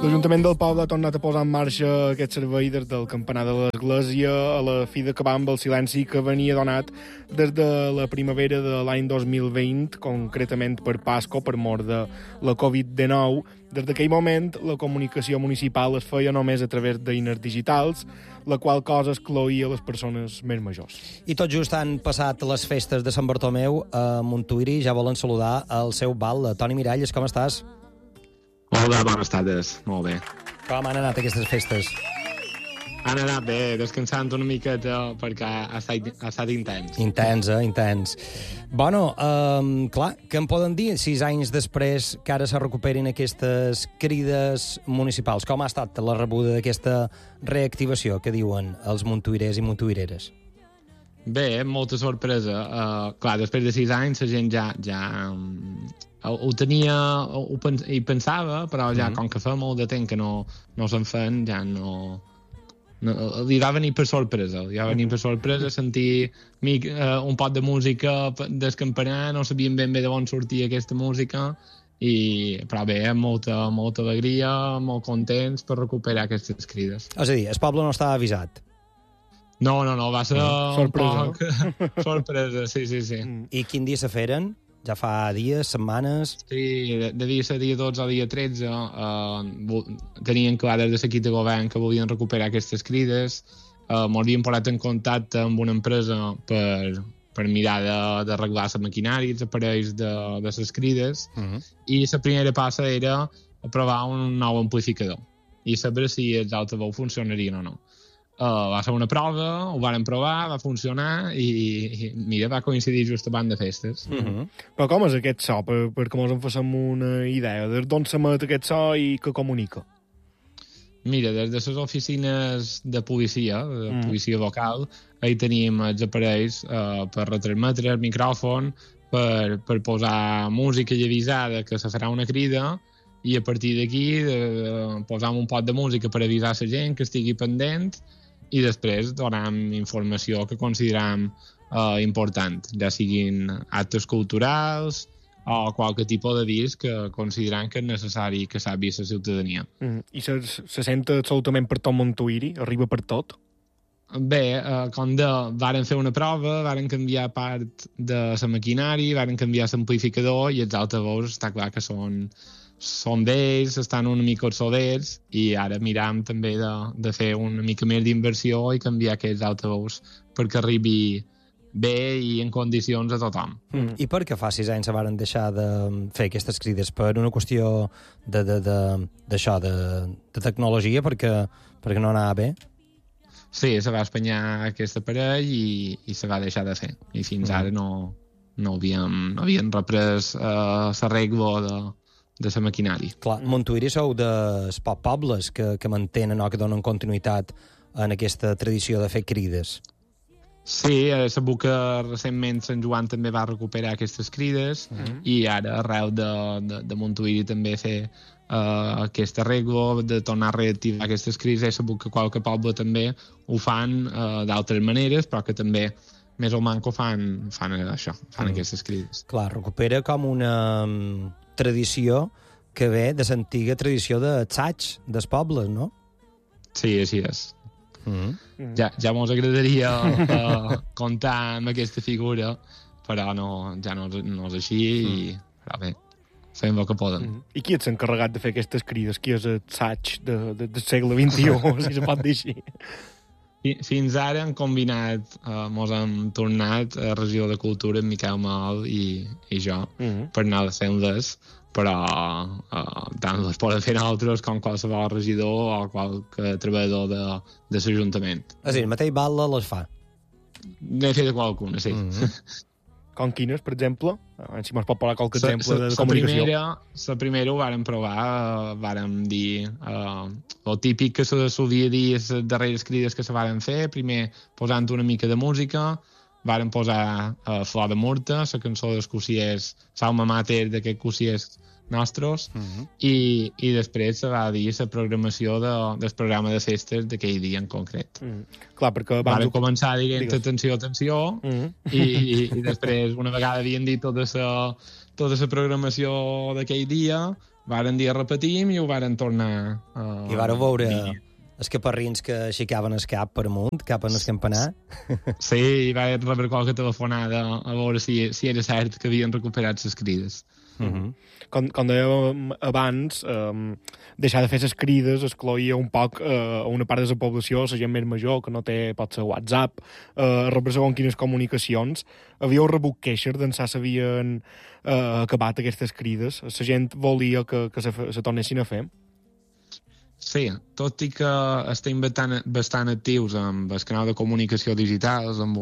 L'Ajuntament del poble ha tornat a posar en marxa aquest servei des del campanar de l'església a la fi d'acabar amb el silenci que venia donat des de la primavera de l'any 2020, concretament per Pasco, per mort de la Covid-19. Des d'aquell moment, la comunicació municipal es feia només a través d'eines digitals, la qual cosa excloïa les persones més majors. I tot just han passat les festes de Sant Bartomeu a Montuïri. Ja volen saludar el seu val. Toni Miralles, com estàs? Hola, bones tardes. Molt bé. Com han anat aquestes festes? Han anat bé, descansant una miqueta perquè ha estat intens. Intens. Bueno, clar, què em poden dir 6 anys després que ara se recuperin aquestes crides municipals? Com ha estat la rebuda d'aquesta reactivació que diuen els montuirers i montuireres? Bé, molta sorpresa. Clar, després de 6 anys la gent ja ho tenia, hi pensava, però ja com que fa molt de temps que no se'n fan, ja no li va venir per sorpresa. Sentir un pot de música del campanar, no sabíem ben bé d'on sortia aquesta música, però bé, molta alegria, molt contents per recuperar aquestes crides. És a dir, el poble no estava avisat? No, va ser sorpresa, un poc sorpresa, sí. I quin dia se feren? Ja fa dies, setmanes? Sí, devia ser dia 12 o dia 13. Tenien clar des de l'equip de govern que volien recuperar aquestes crides. M'havíem posat en contacte amb una empresa per mirar d'arreglar la maquinària, els aparells de les crides, i la primera passa era provar un nou amplificador i saber si els altaveus funcionarien o no. Va ser una prova, ho vàrem provar, va funcionar i mira, va coincidir just abans de festes. Però com és aquest so, perquè ens en facem una idea? D'on s'emet aquest so i què comunica? Mira, des de les oficines de policia local, ahí tenim els aparells per retransmetre el micròfon, per posar música i avisar que se farà una crida, i a partir d'aquí posam un pot de música per avisar la gent que estigui pendent, i després donem informació que consideram important, ja siguin actes culturals o qualque tipus d'avís que consideram que és necessari que sàpiga la ciutadania. I se sent absolutament per tot Montuïri? Arriba per tot? Bé, varen fer una prova, varen canviar part de la maquinària, varen canviar l'amplificador i els altaveus està clar que són vells, estan una mica obsolets, i ara miram també de fer una mica més d'inversió i canviar aquests altaveus perquè arribi bé i en condicions a tothom. I per què fa 6 anys se varen deixar de fer aquestes crides? Per una qüestió d'això, de tecnologia, perquè no anava bé? Sí, se va espanyar aquest aparell i se va deixar de fer. I fins ara no havíem reprès l'arreglo de la maquinària. Clar, Montuïri sou dels pobles que mantenen o que donen continuïtat en aquesta tradició de fer crides. Sí, sabut que recentment Sant Joan també va recuperar aquestes crides i ara arreu de Montuïri també fer aquest arreglo, de tornar a reactivar aquestes crides. He sabut que qualque poble també ho fan d'altres maneres, però que també més o manco fan això, fan aquestes crides. Clar, recupera com una tradició que ve de l'antiga tradició d'assaig dels pobles, no? Sí, així és. Ja mos agradaria comptar amb aquesta figura, però ja no és així, però bé, fem el que poden. I qui és encarregat de fer aquestes crides? Qui és l'assaig del segle XXI, si se pot dir així? Fins ara hem combinat, mos hem tornat a regidor de Cultura, en Miquel Mal i jo, per anar fent-les, però tant les poden fer altres com qualsevol regidor o qualque treballador de l'Ajuntament. És a dir, el mateix Batlle les fa? N'he fet qualcuna, sí. Com quines, per exemple? Si me'n pot posar qualque exemple de comunicació. La primera ho vàrem provar, vàrem dir el típic que se solia dir les darreres crides que se varen fer, primer posant una mica de música, vàrem posar Flor de Murta, la cançó dels cossiers, l'alma mater d'aquests cossiers nostres, i després se va dir la programació del programa de festes d'aquell dia en concret. Clar, perquè vàrem començar dient atenció, i després, una vegada havien dit tota la programació d'aquell dia, varen dir repetim i ho varen tornar I vareu veure els caparrins que aixecaven el cap per amunt, cap en el campanar. Sí, i vaig rebre qualque telefonada a veure si era cert que havien recuperat les crides. Com dèiem abans, deixar de fer les crides excloïa un poc a una part de la població, la gent més major, que no té, pot ser WhatsApp, rebre segons quines comunicacions. Havíeu rebut queixes d'ençà s'havien acabat aquestes crides? La gent volia que se tornessin a fer? Sí, tot i que estem bastant actius amb el canal de comunicació digitals, amb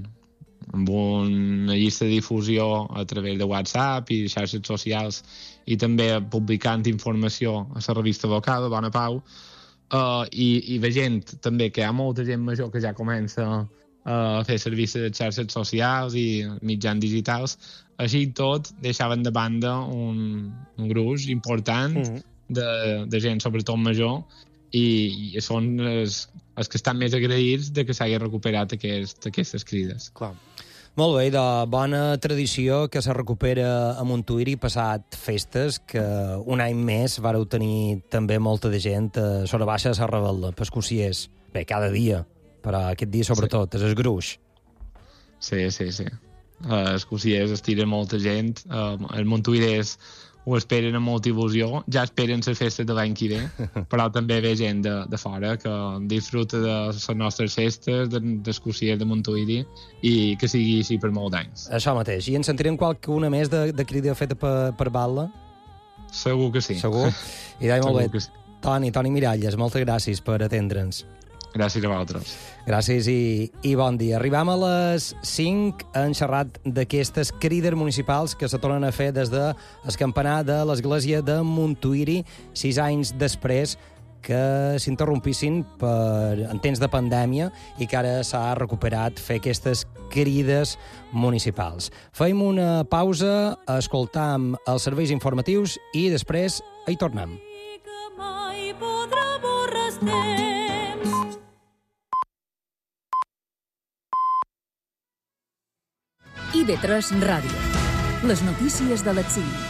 una llista de difusió a través de WhatsApp i xarxes socials i també publicant informació a la revista local, Bona Pau, i veient també que hi ha molta gent major que ja comença a fer servicis de xarxes socials i mitjans digitals, així tot deixaven de banda un gruix important de gent, sobretot major, i són els que estan més agraïts de que s'hagi recuperat aquestes crides. Clar. Molt bé, de bona tradició que se recupera a Montuïri passat festes, que un any més vareu tenir també molta de gent a Sora Baixa de la Rebel·la, pescuciers. Bé, cada dia, però aquest dia sobretot, és el gruix. Sí. Els cosiers estiren molta gent, els montuirers ho esperen amb molta il·lusió, ja esperen les festes de l'any que ve, però també ve gent de fora que disfruta de les nostres festes, dels cosiers de Montuïri, i que sigui així per molts anys. Això mateix. I en sentirem qualcuna més de crida feta per Batla? Segur que sí. Segur? I molt bé. Sí. Toni Miralles, moltes gràcies per atendre'ns. Gràcies a vosaltres. Gràcies i bon dia. Arribam a les 5 en xerrat d'aquestes crides municipals que se tornen a fer des del campanar de l'església de Montuïri 6 anys després que s'interrompissin en temps de pandèmia i que ara s'ha recuperat fer aquestes crides municipals. Feim una pausa, escoltam els serveis informatius i després hi tornem. IB3 Ràdio. Les notícies de l'exili.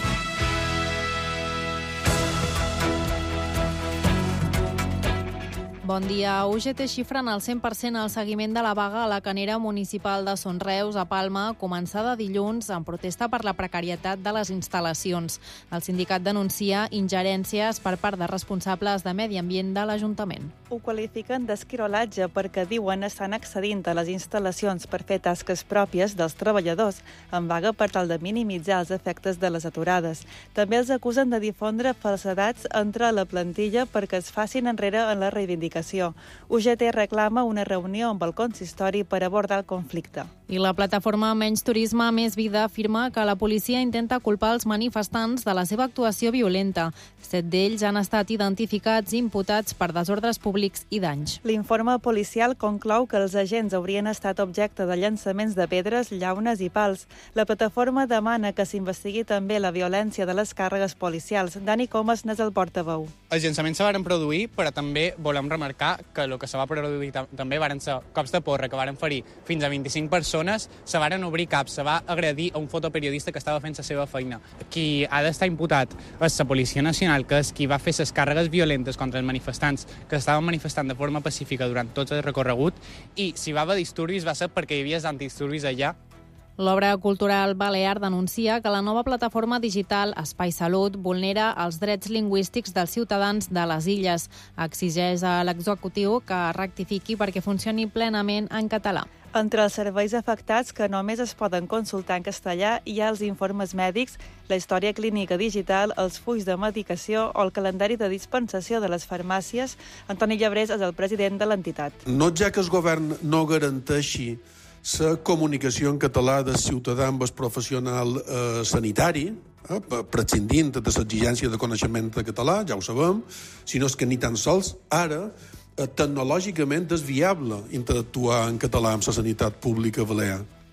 Bon dia. UGT xifren al 100% el seguiment de la vaga a la canera municipal de Son Reus, a Palma, començada dilluns en protesta per la precarietat de les instal·lacions. El sindicat denuncia ingerències per part de responsables de medi ambient de l'Ajuntament. Ho qualifiquen d'esquirolatge perquè diuen estan accedint a les instal·lacions per fer tasques pròpies dels treballadors en vaga per tal de minimitzar els efectes de les aturades. També els acusen de difondre falsedats entre la plantilla perquè es facin enrere en la reivindicació. UGT reclama una reunió amb el consistori per abordar el conflicte. I la plataforma Menys Turisme, Més Vida afirma que la policia intenta culpar els manifestants de la seva actuació violenta. 7 d'ells han estat identificats i imputats per desordres públics i danys. L'informe policial conclou que els agents haurien estat objecte de llançaments de pedres, llaunes i pals. La plataforma demana que s'investigui també la violència de les càrregues policials. Dani Comas n'és el portaveu. Els llançaments se varen produir, però també volem remarcar que el que se va produir també varen ser cops de porra que varen ferir fins a 25 persones, se varen obrir caps, se va agredir a un fotoperiodista que estava fent la seva feina. Qui ha d'estar imputat és la Policia Nacional, que és qui va fer les càrregues violentes contra els manifestants que estaven manifestant de forma pacífica durant tot el recorregut, i si va haver disturbis va ser perquè hi havia antidisturbis allà. L'Obra Cultural Balear denuncia que la nova plataforma digital Espai Salut vulnera els drets lingüístics dels ciutadans de les illes. Exigeix a l'executiu que rectifiqui perquè funcioni plenament en català. Entre els serveis afectats que només es poden consultar en castellà hi ha els informes mèdics, la història clínica digital, els fulls de medicació o el calendari de dispensació de les farmàcies. Antoni Llebrés és el president de l'entitat. No ja que el govern no garanteixi la comunicació en català del ciutadà amb el professional sanitari, prescindint de l'exigència de coneixement de català, ja ho sabem, sinó que ni tan sols ara tecnològicament és viable interactuar en català amb la sanitat pública balear.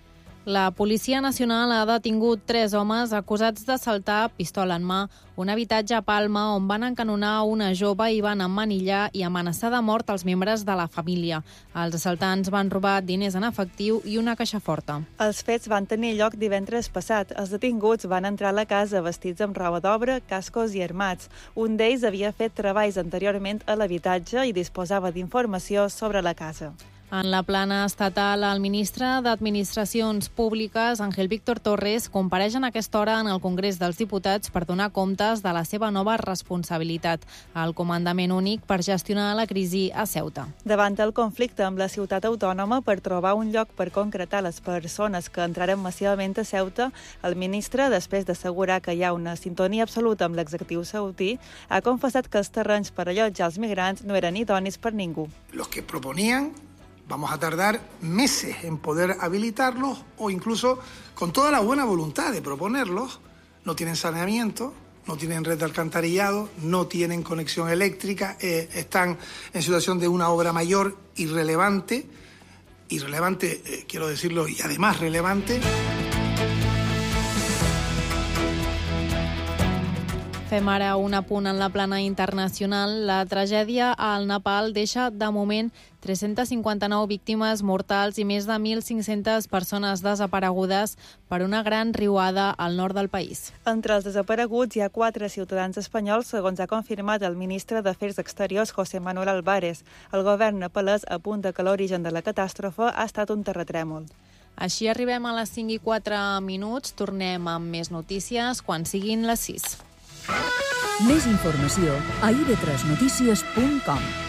La Policia Nacional ha detingut 3 homes acusats d'assaltar, pistola en mà, un habitatge a Palma on van encanonar una jove i van emmanillar i amenaçar de mort els membres de la família. Els assaltants van robar diners en efectiu i una caixa forta. Els fets van tenir lloc divendres passat. Els detinguts van entrar a la casa vestits amb roba d'obra, cascos i armats. Un d'ells havia fet treballs anteriorment a l'habitatge i disposava d'informació sobre la casa. En la plana estatal, el ministre d'Administracions Públiques, Ángel Víctor Torres, compareix en aquesta hora en el Congrés dels Diputats per donar comptes de la seva nova responsabilitat, el comandament únic per gestionar la crisi a Ceuta. Davant el conflicte amb la ciutat autònoma per trobar un lloc per concretar les persones que entraren massivament a Ceuta, el ministre, després d'assegurar que hi ha una sintonia absoluta amb l'executiu saudí, ha confessat que els terrenys per allotjar els migrants no eren idonis per ningú. Los que proponían vamos a tardar meses en poder habilitarlos o incluso con toda la buena voluntad de proponerlos, no tienen saneamiento, no tienen red de alcantarillado, no tienen conexión eléctrica, están en situación de una obra mayor irrelevante, quiero decirlo, y además relevante. Fem ara un apunt en la plana internacional. La tragèdia al Nepal deixa, de moment, 359 víctimes mortals i més de 1.500 persones desaparegudes per una gran riuada al nord del país. Entre els desapareguts hi ha 4 ciutadans espanyols, segons ha confirmat el ministre d'Afers Exteriors, José Manuel Álvarez. El govern nepalès apunta que l'origen de la catàstrofe ha estat un terratrèmol. Així arribem a les 5:04. Tornem amb més notícies quan siguin les 6. Més informació a ib3notícies.com.